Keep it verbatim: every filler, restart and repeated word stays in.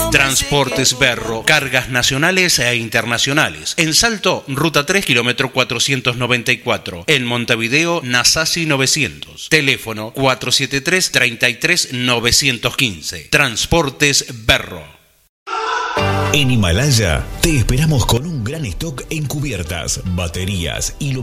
Transportes Berro, cargas nacionales e internacionales. En Salto, Ruta tres, kilómetro cuatrocientos noventa y cuatro. En Montevideo, Nasasi novecientos. Teléfono cuatro siete tres, treinta y tres, novecientos quince. Transportes Berro. En Himalaya te esperamos con un gran stock en cubiertas, baterías y lo